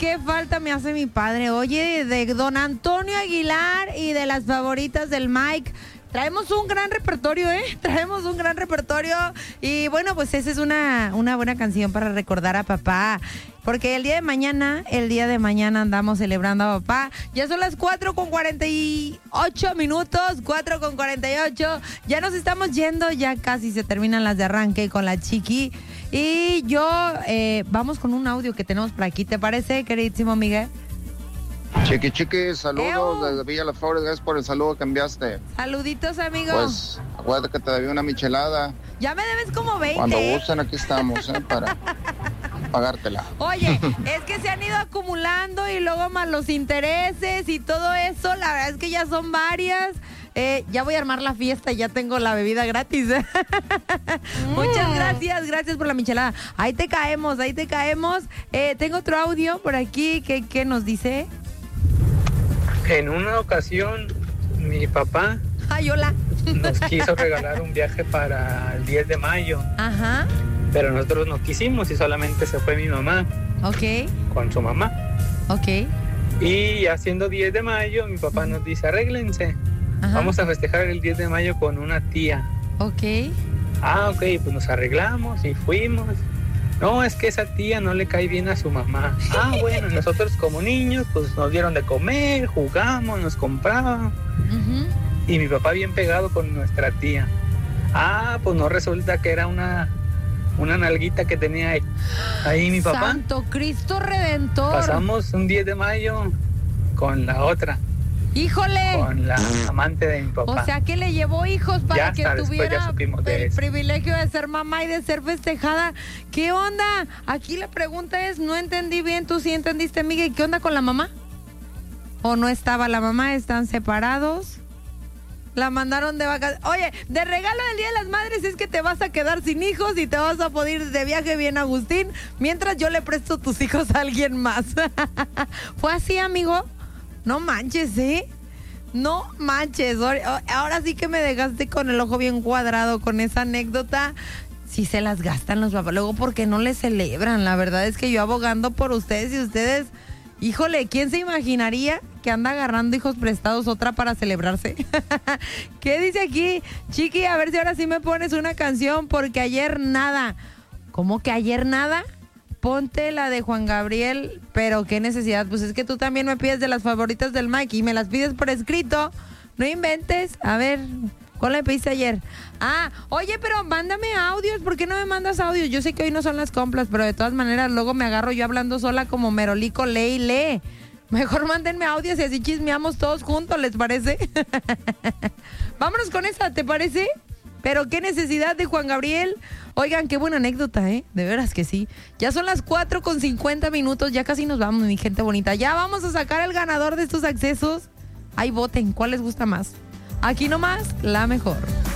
qué falta me hace mi padre. Oye, de don Antonio Aguilar y de las favoritas del Mike. Traemos un gran repertorio, ¿eh? Traemos un gran repertorio. Y bueno, pues esa es una buena canción para recordar a papá. Porque el día de mañana andamos celebrando a papá. Ya son las 4:48 minutos, 4:48. Ya nos estamos yendo, ya casi se terminan las de arranque con la Chiqui. Y yo, vamos con un audio que tenemos por aquí. ¿Te parece, queridísimo Miguel? Chiqui, saludos desde Villa Las Flores, gracias por el saludo que enviaste. Saluditos, amigo. Pues, acuérdate que te debí una michelada. Ya me debes como 20. Cuando gusten, aquí estamos, para pagártela. Oye, es que se han ido acumulando y luego más los intereses y todo eso, la verdad es que ya son varias. Ya voy a armar la fiesta y ya tengo la bebida gratis. Muchas gracias por la michelada. Ahí te caemos. Tengo otro audio por aquí que nos dice. En una ocasión, mi papá hola. nos quiso regalar un viaje para el 10 de mayo. Ajá. Pero nosotros no quisimos y solamente se fue mi mamá. Ok. Con su mamá. Ok. Y haciendo 10 de mayo, mi papá nos dice, arréglense. Ajá. Vamos a festejar el 10 de mayo con una tía. Ok. Ok, pues nos arreglamos y fuimos. No, es que esa tía no le cae bien a su mamá. Bueno, nosotros como niños, pues nos dieron de comer, jugamos, nos compraban. Uh-huh. Y mi papá bien pegado con nuestra tía. Pues no resulta que era una nalguita que tenía ahí mi papá. Santo Cristo Redentor. Pasamos un 10 de mayo con la otra. ¡Híjole! Con la amante de mi papá. O sea que le llevó hijos para que tuviera el privilegio de ser mamá y de ser festejada. ¿Qué onda? Aquí la pregunta es, no entendí bien, tú sí entendiste, Miguel, ¿qué onda con la mamá? ¿O no estaba la mamá? ¿Están separados? La mandaron de vacaciones. Oye, de regalo del Día de las Madres es que te vas a quedar sin hijos y te vas a poder ir de viaje bien, Agustín, mientras yo le presto tus hijos a alguien más. ¿Fue así, amigo? No manches, ¿eh? No manches. Ahora sí que me dejaste con el ojo bien cuadrado con esa anécdota. Sí se las gastan los papás. Luego, ¿por qué no les celebran? La verdad es que yo abogando por ustedes y ustedes... Híjole, ¿quién se imaginaría que anda agarrando hijos prestados otra para celebrarse? ¿Qué dice aquí? Chiqui, a ver si ahora sí me pones una canción, porque ayer nada. ¿Cómo que ayer nada? Ponte la de Juan Gabriel, pero qué necesidad, pues es que tú también me pides de las favoritas del Mike y me las pides por escrito, no inventes. A ver, ¿cuál me pediste ayer? Oye, pero mándame audios, ¿por qué no me mandas audios? Yo sé que hoy no son las compras, pero de todas maneras luego me agarro yo hablando sola como Merolico, lee. Mejor mándenme audios y así chismeamos todos juntos, ¿les parece? Vámonos con esa, ¿te parece? Pero qué necesidad de Juan Gabriel. Oigan, qué buena anécdota, ¿eh? De veras que sí. Ya son las 4:50 minutos, ya casi nos vamos, mi gente bonita. Ya vamos a sacar al ganador de estos accesos. Ahí voten, ¿cuál les gusta más? Aquí nomás, la mejor.